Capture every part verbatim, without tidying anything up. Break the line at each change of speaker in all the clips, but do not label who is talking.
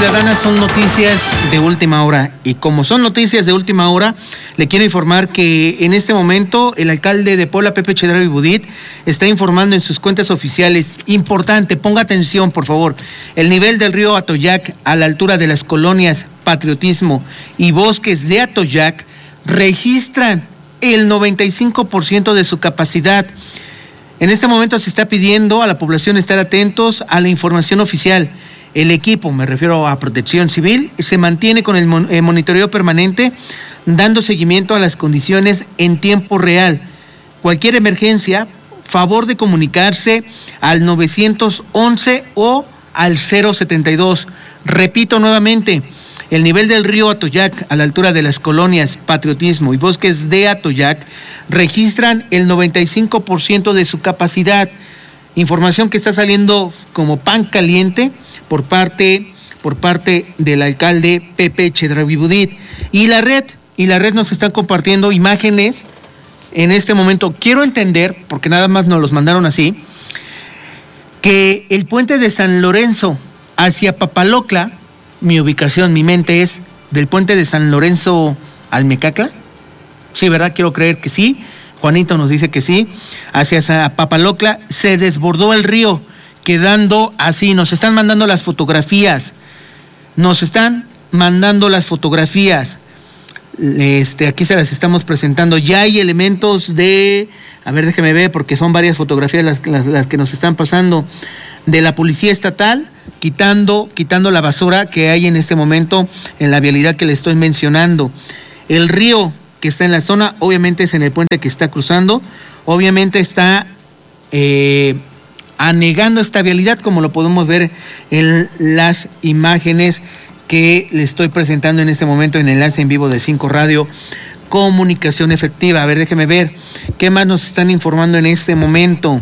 Ciudadana son noticias de última hora y como son noticias de última hora, le quiero informar que en este momento el alcalde de Puebla, Pepe Chedraui Budit, está informando en sus cuentas oficiales. Importante, ponga atención por favor, el nivel del río Atoyac a la altura de las colonias Patriotismo y Bosques de Atoyac registran el noventa y cinco por ciento de su capacidad. En este momento se está pidiendo a la población estar atentos a la información oficial. El equipo, me refiero a Protección Civil, se mantiene con el mon- eh, monitoreo permanente, dando seguimiento a las condiciones en tiempo real. Cualquier emergencia, favor de comunicarse al nueve once o al cero setenta y dos. Repito nuevamente, el nivel del río Atoyac a la altura de las colonias Patriotismo y Bosques de Atoyac registran el noventa y cinco por ciento de su capacidad. Información que está saliendo como pan caliente por parte, por parte del alcalde Pepe Chedraui Budit. Y la red, y la red nos están compartiendo imágenes en este momento. Quiero entender, porque nada más nos los mandaron así, que el puente de San Lorenzo hacia Papalocla, mi ubicación, mi mente es del puente de San Lorenzo al Mecacla. Sí, ¿verdad? Quiero creer que sí. Juanito nos dice que sí. Hacia Papalocla se desbordó el río, quedando así. Nos están mandando las fotografías. Nos están mandando las fotografías. Este, aquí se las estamos presentando. Ya hay elementos de... A ver, déjeme ver, porque son varias fotografías las, las, las que nos están pasando. De la Policía Estatal, quitando, quitando la basura que hay en este momento en la vialidad que le estoy mencionando. El río que está en la zona, obviamente es en el puente que está cruzando, obviamente está eh, anegando esta vialidad, como lo podemos ver en las imágenes que le estoy presentando en este momento en enlace en vivo de cinco Radio Comunicación Efectiva. A ver, déjeme ver, ¿qué más nos están informando en este momento?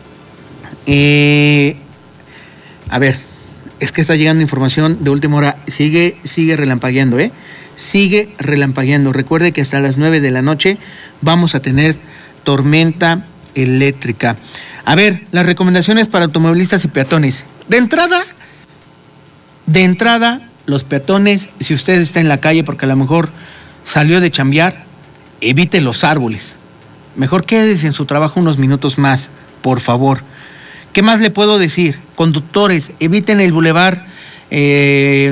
Eh, a ver, es que está llegando información de última hora, sigue, sigue relampagueando, ¿eh? Sigue relampagueando. Recuerde que hasta las nueve de la noche vamos a tener tormenta eléctrica. A ver, las recomendaciones para automovilistas y peatones. De entrada, de entrada, los peatones, si usted está en la calle porque a lo mejor salió de chambear, evite los árboles. Mejor quédese en su trabajo unos minutos más, por favor. ¿Qué más le puedo decir? Conductores, eviten el bulevar... Eh,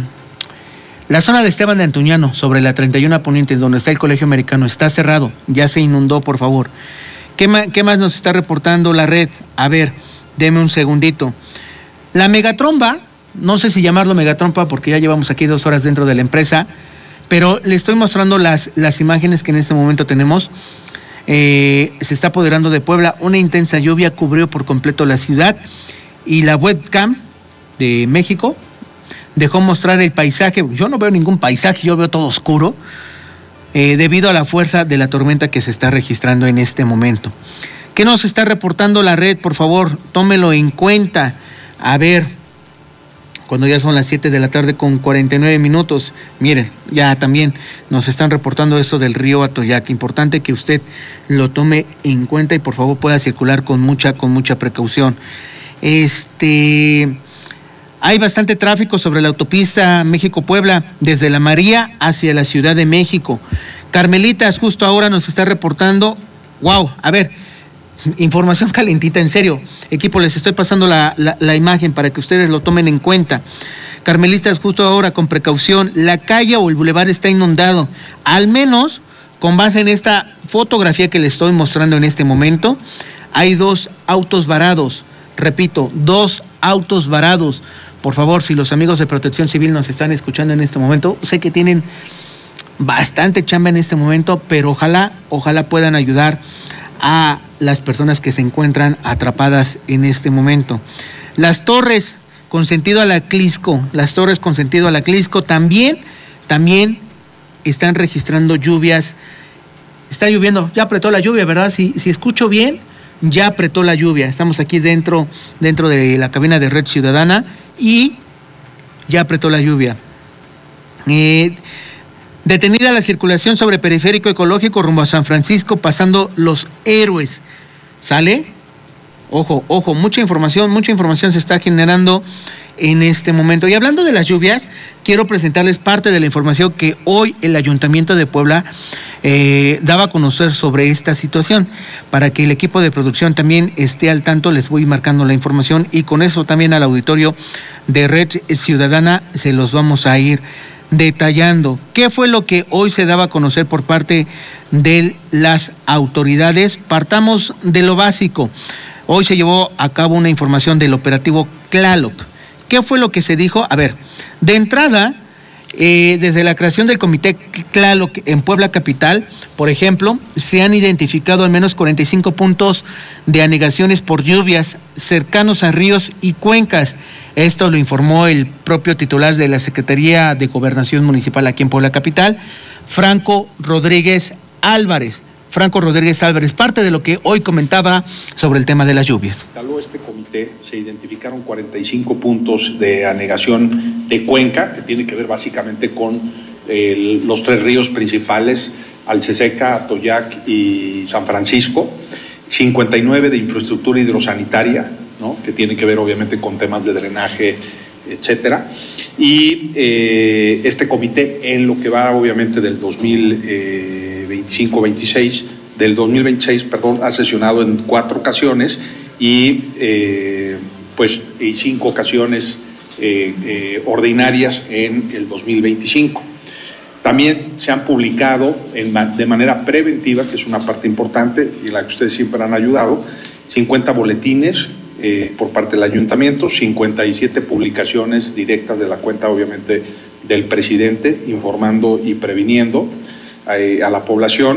La zona de Esteban de Antuñano, sobre la treinta y uno Poniente, donde está el Colegio Americano, está cerrado, ya se inundó, por favor. ¿Qué más, qué más nos está reportando la red? A ver, deme un segundito. La megatromba, no sé si llamarlo megatromba porque ya llevamos aquí dos horas dentro de la empresa, pero le estoy mostrando las, las imágenes que en este momento tenemos. Eh, se está apoderando de Puebla, una intensa lluvia cubrió por completo la ciudad y la webcam de México dejó mostrar el paisaje. Yo no veo ningún paisaje, yo veo todo oscuro, eh, debido a la fuerza de la tormenta que se está registrando en este momento. ¿Qué nos está reportando la red? Por favor, tómelo en cuenta. A ver, cuando ya son las siete de la tarde con cuarenta y nueve minutos, miren, ya también nos están reportando esto del río Atoyac. Importante que usted lo tome en cuenta y por favor pueda circular con mucha, con mucha precaución. Este... Hay bastante tráfico sobre la autopista México-Puebla, desde La María hacia la Ciudad de México. Carmelitas justo ahora nos está reportando, wow, a ver, información calentita, en serio. Equipo, les estoy pasando la, la, la imagen para que ustedes lo tomen en cuenta. Carmelitas justo ahora con precaución, la calle o el bulevar está inundado, al menos con base en esta fotografía que les estoy mostrando en este momento, hay dos autos varados, repito, dos autos varados. Por favor, si los amigos de Protección Civil nos están escuchando en este momento, sé que tienen bastante chamba en este momento, pero ojalá, ojalá puedan ayudar a las personas que se encuentran atrapadas en este momento. Las torres con sentido a la Clisco, las torres con sentido a la Clisco también, también están registrando lluvias. Está lloviendo, ya apretó la lluvia, ¿verdad? Si, si escucho bien, ya apretó la lluvia. Estamos aquí dentro, dentro de la cabina de Red Ciudadana y ya apretó la lluvia. Eh, detenida la circulación sobre Periférico Ecológico rumbo a San Francisco, pasando Los Héroes. ¿Sale? Ojo, ojo, mucha información, mucha información se está generando en este momento. Y hablando de las lluvias, quiero presentarles parte de la información que hoy el Ayuntamiento de Puebla eh, daba a conocer sobre esta situación. Para que el equipo de producción también esté al tanto, les voy marcando la información y con eso también al auditorio de Red Ciudadana se los vamos a ir detallando. ¿Qué fue lo que hoy se daba a conocer por parte de las autoridades? Partamos de lo básico. Hoy se llevó a cabo una información del operativo Tlaloc. ¿Qué fue lo que se dijo? A ver, de entrada, eh, desde la creación del Comité Tlaloc en Puebla Capital, por ejemplo, se han identificado al menos cuarenta y cinco puntos de anegaciones por lluvias cercanos a ríos y cuencas. Esto lo informó el propio titular de la Secretaría de Gobernación Municipal aquí en Puebla Capital, Franco Rodríguez Álvarez. Franco Rodríguez Álvarez, parte de lo que hoy comentaba sobre el tema de las lluvias.
Instaló este comité, se identificaron cuarenta y cinco puntos de anegación de cuenca, que tiene que ver básicamente con eh, los tres ríos principales, Alceseca, Atoyac y San Francisco, cincuenta y nueve de infraestructura hidrosanitaria, ¿no?, que tiene que ver obviamente con temas de drenaje, etcétera, y eh, este comité en lo que va obviamente del dos mil veinticinco veintiséis, del dos mil veintiséis, perdón, ha sesionado en cuatro ocasiones y eh, pues y cinco ocasiones eh, eh, ordinarias en el dos mil veinticinco. También se han publicado en, de manera preventiva, que es una parte importante y la que ustedes siempre han ayudado, cincuenta boletines Eh, por parte del ayuntamiento, cincuenta y siete publicaciones directas de la cuenta, obviamente, del presidente, informando y previniendo eh, a la población.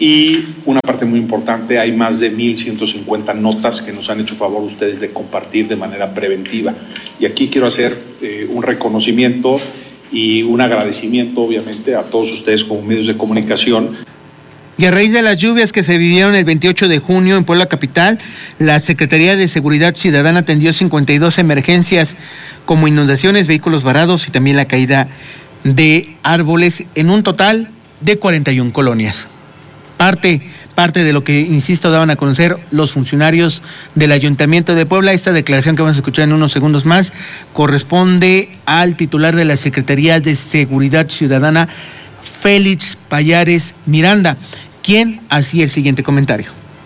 Y una parte muy importante, hay más de mil ciento cincuenta notas que nos han hecho favor ustedes de compartir de manera preventiva. Y aquí quiero hacer eh, un reconocimiento y un agradecimiento, obviamente, a todos ustedes como medios de comunicación.
Y a raíz de las lluvias que se vivieron el veintiocho de junio en Puebla Capital, la Secretaría de Seguridad Ciudadana atendió cincuenta y dos emergencias como inundaciones, vehículos varados y también la caída de árboles en un total de cuarenta y una colonias. Parte, parte de lo que, insisto, daban a conocer los funcionarios del Ayuntamiento de Puebla. Esta declaración que vamos a escuchar en unos segundos más corresponde al titular de la Secretaría de Seguridad Ciudadana, Félix Payares Miranda, quien hacía el siguiente comentario.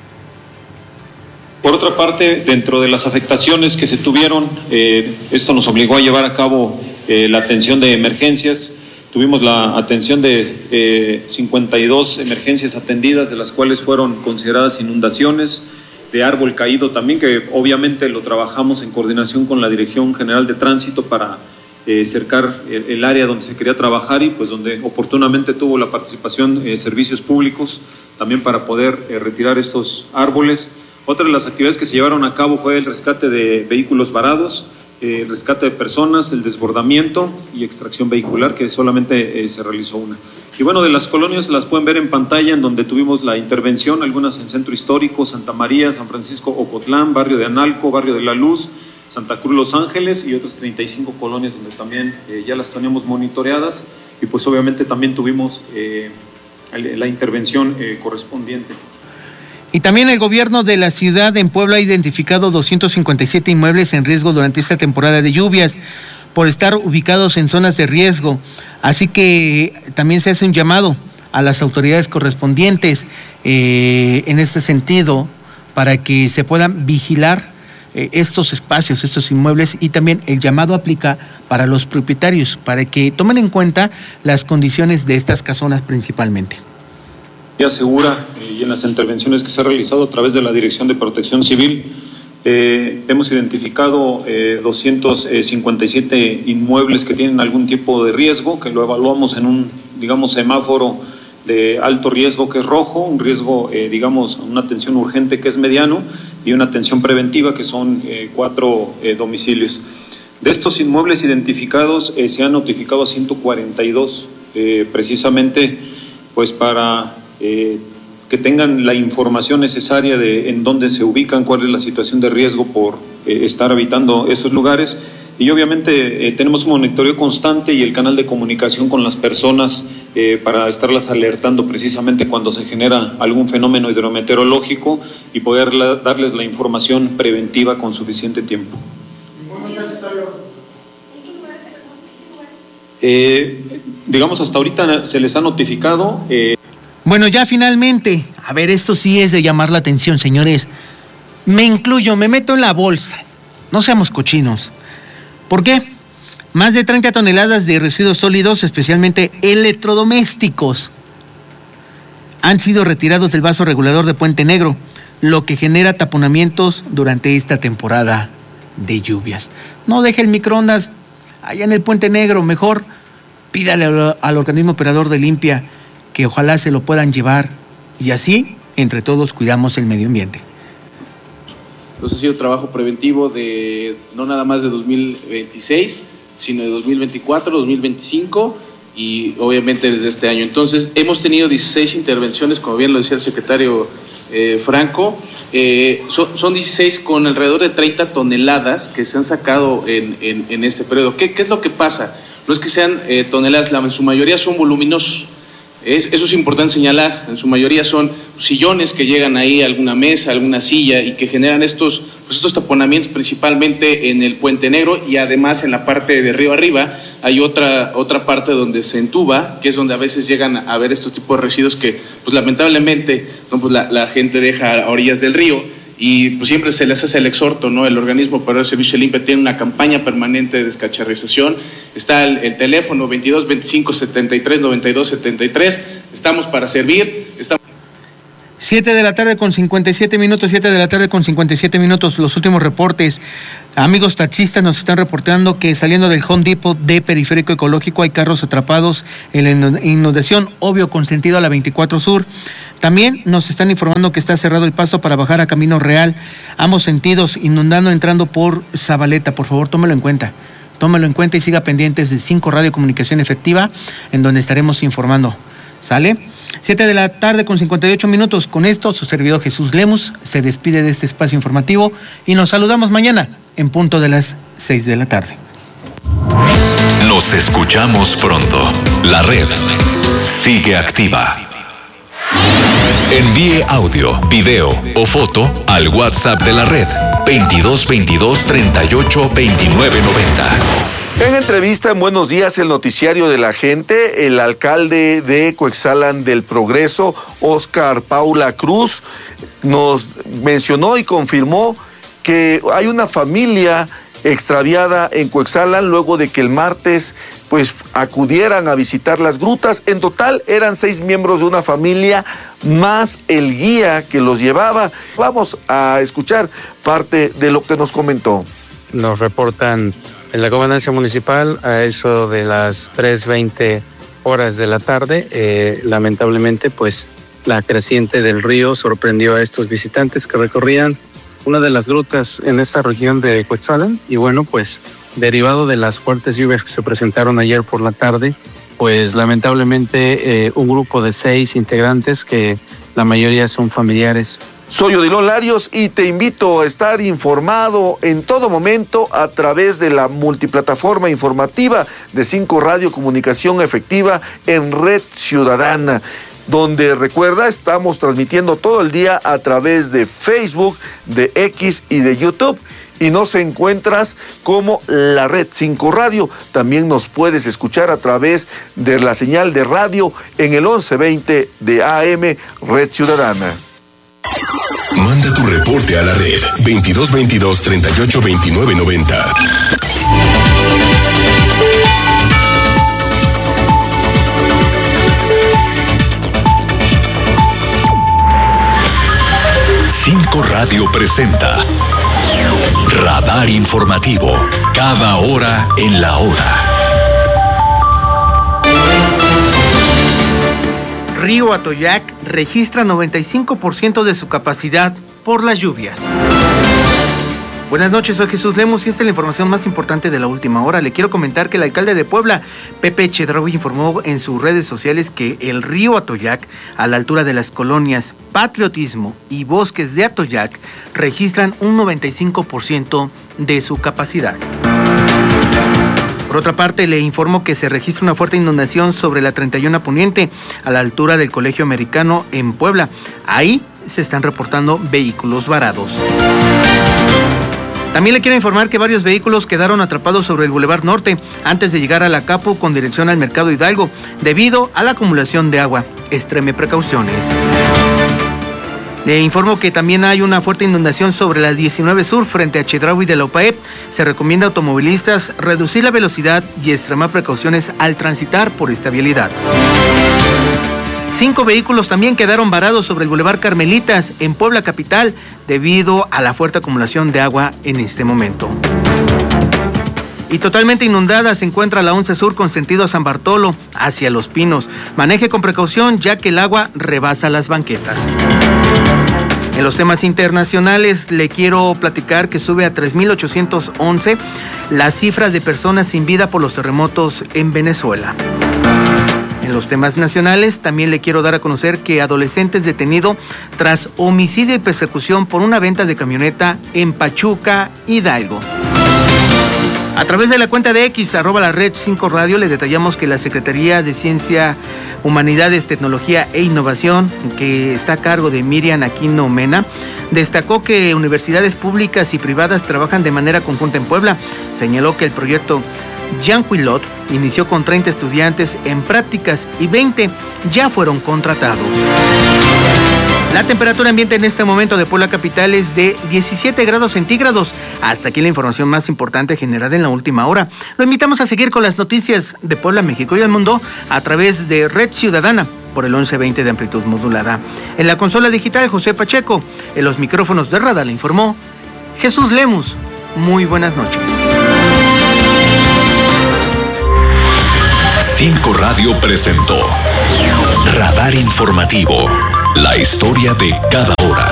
Por otra parte, dentro de las afectaciones que se tuvieron, eh, esto nos obligó a llevar a cabo eh, la atención de emergencias. Tuvimos la atención de eh, cincuenta y dos emergencias atendidas, de las cuales fueron consideradas inundaciones, de árbol caído también, que obviamente lo trabajamos en coordinación con la Dirección General de Tránsito para Eh, cercar el, el área donde se quería trabajar y pues donde oportunamente tuvo la participación de eh, servicios públicos también para poder eh, retirar estos árboles. Otra de las actividades que se llevaron a cabo fue el rescate de vehículos varados, eh, el rescate de personas, el desbordamiento y extracción vehicular, que solamente eh, se realizó una. Y bueno, de las colonias las pueden ver en pantalla, en donde tuvimos la intervención, algunas en Centro Histórico, Santa María, San Francisco Ocotlán, Barrio de Analco, Barrio de la Luz, Santa Cruz Los Ángeles y otras treinta y cinco colonias donde también eh, ya las teníamos monitoreadas y pues obviamente también tuvimos eh, la intervención eh, correspondiente.
Y también el gobierno de la ciudad en Puebla ha identificado doscientos cincuenta y siete inmuebles en riesgo durante esta temporada de lluvias por estar ubicados en zonas de riesgo, así que también se hace un llamado a las autoridades correspondientes eh, en este sentido para que se puedan vigilar estos espacios, estos inmuebles, y también el llamado aplica para los propietarios, para que tomen en cuenta las condiciones de estas casonas principalmente.
Ya segura eh, y en las intervenciones que se han realizado a través de la Dirección de Protección Civil, eh, hemos identificado eh, doscientos cincuenta y siete inmuebles que tienen algún tipo de riesgo, que lo evaluamos en un, digamos, semáforo de alto riesgo que es rojo, un riesgo, eh, digamos, una atención urgente que es mediano y una atención preventiva que son eh, cuatro eh, domicilios. De estos inmuebles identificados eh, se han notificado a ciento cuarenta y dos, eh, precisamente pues para eh, que tengan la información necesaria de en dónde se ubican, cuál es la situación de riesgo por eh, estar habitando esos lugares. Y obviamente eh, tenemos un monitoreo constante y el canal de comunicación con las personas eh, para estarlas alertando precisamente cuando se genera algún fenómeno hidrometeorológico y poder la, darles la información preventiva con suficiente tiempo. Eh, digamos, hasta ahorita se les ha notificado. Eh...
Bueno, ya finalmente, a ver, esto sí es de llamar la atención, señores. Me incluyo, me meto en la bolsa. No seamos cochinos. ¿Por qué? Más de treinta toneladas de residuos sólidos, especialmente electrodomésticos, han sido retirados del vaso regulador de Puente Negro, lo que genera taponamientos durante esta temporada de lluvias. No deje el microondas allá en el Puente Negro, mejor pídale al, al organismo operador de limpia que ojalá se lo puedan llevar y así entre todos cuidamos el medio ambiente.
Entonces ha sido trabajo preventivo de no nada más de dos mil veintiséis, sino de dos mil veinticuatro, dos mil veinticinco y obviamente desde este año. Entonces hemos tenido dieciséis intervenciones, como bien lo decía el secretario eh, Franco, eh, son, son dieciséis con alrededor de treinta toneladas que se han sacado en, en, en este periodo. ¿Qué, ¿Qué es lo que pasa? No es que sean eh, toneladas, la, en su mayoría son voluminosos. Es, eso es importante señalar, en su mayoría son sillones que llegan ahí a alguna mesa, alguna silla y que generan estos, pues estos taponamientos principalmente en el Puente Negro y además en la parte de río arriba hay otra, otra parte donde se entuba, que es donde a veces llegan a ver estos tipos de residuos que pues lamentablemente no, pues, la, la gente deja a orillas del río. Y pues siempre se les hace el exhorto, ¿no? El organismo operador de servicio limpia tiene una campaña permanente de descacharrización. Está el, el teléfono veintidós veinticinco setenta y tres noventa y dos setenta y tres. Estamos para servir. Estamos...
siete de la tarde con cincuenta y siete minutos, siete de la tarde con cincuenta y siete minutos, los últimos reportes. Amigos taxistas nos están reportando que saliendo del Home Depot de Periférico Ecológico hay carros atrapados en la inundación, obvio con sentido a la veinticuatro Sur. También nos están informando que está cerrado el paso para bajar a Camino Real, ambos sentidos, inundando entrando por Zabaleta. Por favor, tómelo en cuenta, tómelo en cuenta y siga pendientes de cinco Radio Comunicación Efectiva, en donde estaremos informando. ¿Sale? siete de la tarde con cincuenta y ocho minutos. Con esto, su servidor Jesús Lemus se despide de este espacio informativo y nos saludamos mañana en punto de las seis de la tarde.
Nos escuchamos pronto. La red sigue activa. Envíe audio, video o foto al WhatsApp de la red veintidós veintidós treinta y ocho veintinueve noventa.
En entrevista en Buenos Días, el noticiario de la gente, el alcalde de Coetzalan del Progreso, Óscar Paula Cruz, nos mencionó y confirmó que hay una familia extraviada en Coetzalan luego de que el martes pues acudieran a visitar las grutas. En total eran seis miembros de una familia más el guía que los llevaba. Vamos a escuchar parte de lo que nos comentó.
Nos reportan en la comandancia municipal a eso de las tres veinte horas de la tarde. Eh, lamentablemente pues la creciente del río sorprendió a estos visitantes que recorrían una de las grutas en esta región de Coetzalan y bueno, pues derivado de las fuertes lluvias que se presentaron ayer por la tarde, pues lamentablemente eh, un grupo de seis integrantes que la mayoría son familiares.
Soy Odilon Larios y te invito a estar informado en todo momento a través de la multiplataforma informativa de cinco Radio Comunicación Efectiva en Red Ciudadana, donde recuerda, estamos transmitiendo todo el día a través de Facebook, de X y de YouTube. Y nos encuentras como la Red cinco Radio. También nos puedes escuchar a través de la señal de radio en el once veinte de A M Red Ciudadana.
Manda tu reporte a la red veintidós veintidós treinta y ocho veintinueve noventa. cinco Radio presenta Radar Informativo, cada hora en la hora.
Río Atoyac registra noventa y cinco por ciento de su capacidad por las lluvias. Buenas noches, soy Jesús Lemus y esta es la información más importante de la última hora. Le quiero comentar que el alcalde de Puebla, Pepe Chedraui, informó en sus redes sociales que el río Atoyac, a la altura de las colonias Patriotismo y Bosques de Atoyac, registran un noventa y cinco por ciento de su capacidad. Por otra parte, le informo que se registra una fuerte inundación sobre la treinta y uno Poniente, a la altura del Colegio Americano en Puebla. Ahí se están reportando vehículos varados. También le quiero informar que varios vehículos quedaron atrapados sobre el Boulevard Norte antes de llegar a la Capo con dirección al Mercado Hidalgo, debido a la acumulación de agua. Extreme precauciones. Le informo que también hay una fuerte inundación sobre la diecinueve Sur frente a Chedraui de la UPAEP. Se recomienda a automovilistas reducir la velocidad y extremar precauciones al transitar por esta vialidad. Cinco vehículos también quedaron varados sobre el Boulevard Carmelitas en Puebla capital debido a la fuerte acumulación de agua en este momento. Y totalmente inundada se encuentra la once Sur con sentido a San Bartolo hacia Los Pinos. Maneje con precaución ya que el agua rebasa las banquetas. En los temas internacionales le quiero platicar que sube a tres mil ochocientos once las cifras de personas sin vida por los terremotos en Venezuela. En los temas nacionales también le quiero dar a conocer que adolescentes detenido tras homicidio y persecución por una venta de camioneta en Pachuca, Hidalgo. A través de la cuenta de X, arroba la red cinco radio, le detallamos que la Secretaría de Ciencia, Humanidades, Tecnología e Innovación, que está a cargo de Miriam Aquino Mena, destacó que universidades públicas y privadas trabajan de manera conjunta en Puebla. Señaló que el proyecto Yanquilot inició con treinta estudiantes en prácticas y veinte ya fueron contratados. La temperatura ambiente en este momento de Puebla capital es de diecisiete grados centígrados. Hasta aquí la información más importante generada en la última hora. Lo invitamos a seguir con las noticias de Puebla, México y el mundo a través de Red Ciudadana por el once veinte de amplitud modulada. En la consola digital, José Pacheco. En los micrófonos de Radar le informó Jesús Lemus. Muy buenas noches.
cinco Radio presentó Radar Informativo, la historia de cada hora.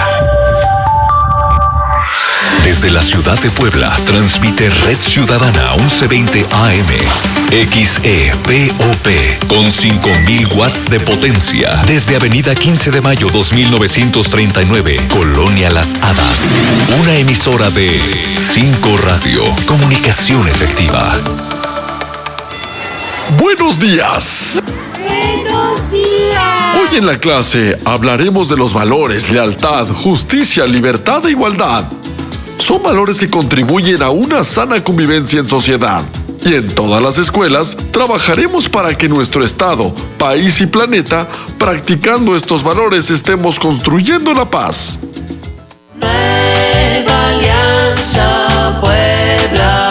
Desde la ciudad de Puebla, transmite Red Ciudadana once veinte A M, X E P O P, con cinco mil watts de potencia, desde Avenida quince de mayo dos mil novecientos treinta y nueve, Colonia Las Hadas. Una emisora de cinco Radio, comunicación efectiva.
Buenos días.
Buenos días.
Hoy en la clase hablaremos de los valores, lealtad, justicia, libertad e igualdad. Son valores que contribuyen a una sana convivencia en sociedad. Y en todas las escuelas trabajaremos para que nuestro estado, país y planeta, practicando estos valores, estemos construyendo la paz.
Nueva Alianza Puebla.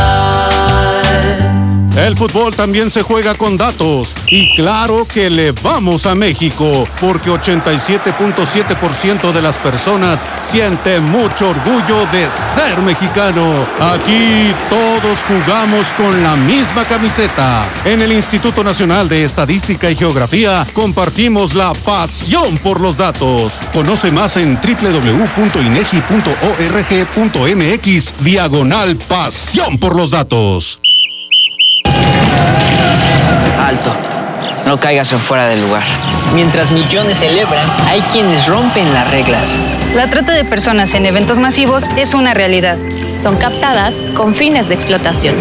El fútbol también se juega con datos y claro que le vamos a México porque ochenta y siete punto siete por ciento de las personas sienten mucho orgullo de ser mexicano. Aquí todos jugamos con la misma camiseta. En el Instituto Nacional de Estadística y Geografía compartimos la pasión por los datos. Conoce más en doble u doble u doble u punto inegi punto org punto mx diagonal pasión por los datos.
Alto, no caigas en fuera del lugar. Mientras millones celebran, hay quienes rompen las reglas.
La trata de personas en eventos masivos es una realidad.
Son captadas con fines de explotación.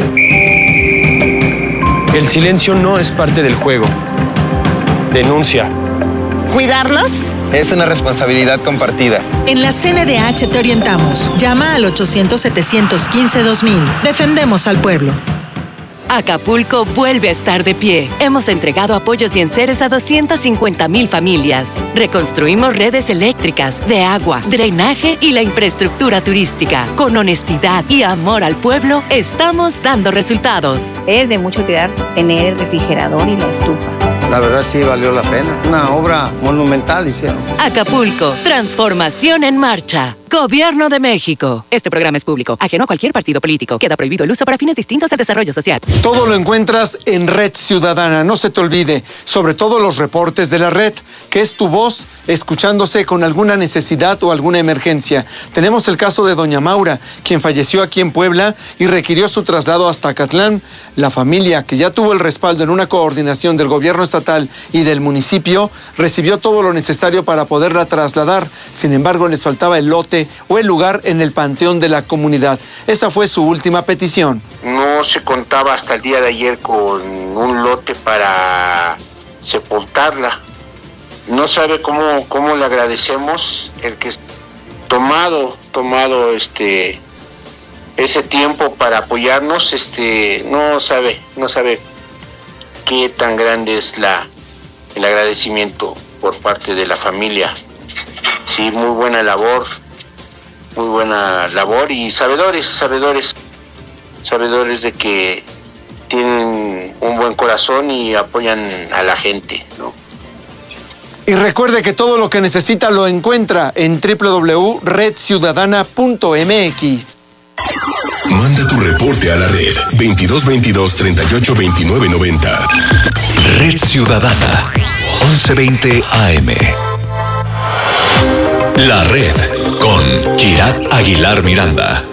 El silencio no es parte del juego. Denuncia.
¿Cuidarlos?
Es una responsabilidad compartida.
En la C N D H te orientamos. Llama al ochocientos, setecientos quince, dos mil. Defendemos al pueblo.
Acapulco vuelve a estar de pie. Hemos entregado apoyos y enseres a doscientas cincuenta mil familias. Reconstruimos redes eléctricas, de agua, drenaje y la infraestructura turística. Con honestidad y amor al pueblo, estamos dando resultados.
Es de mucha utilidad tener el refrigerador y la estufa.
La verdad sí valió la pena. Una obra monumental hicieron.
Acapulco, transformación en marcha. Gobierno de México. Este programa es público, ajeno a cualquier partido político. Queda prohibido el uso para fines distintos al desarrollo social.
Todo lo encuentras en Red Ciudadana. No se te olvide, sobre todo los reportes de la red, que es tu voz escuchándose con alguna necesidad o alguna emergencia. Tenemos el caso de doña Maura, quien falleció aquí en Puebla y requirió su traslado hasta Acatlán. La familia, que ya tuvo el respaldo en una coordinación del gobierno estatal y del municipio, recibió todo lo necesario para poderla trasladar. Sin embargo, les faltaba el lote restaurante o el lugar en el panteón de la comunidad. Esa fue su última petición.
No se contaba hasta el día de ayer con un lote para sepultarla. No sabe cómo, cómo le agradecemos el que tomado, tomado este ese tiempo para apoyarnos, este, no sabe, no sabe qué tan grande es la el agradecimiento por parte de la familia. Sí, muy buena labor, muy buena labor y sabedores, sabedores, sabedores de que tienen un buen corazón y apoyan a la gente, ¿no?
Y recuerde que todo lo que necesita lo encuentra en doble u doble u doble u punto red ciudadana punto m x.
Manda tu reporte a la red veintidós veintidós treinta y ocho veintinueve noventa. Red Ciudadana once veinte A M. La red con Kirat Aguilar Miranda.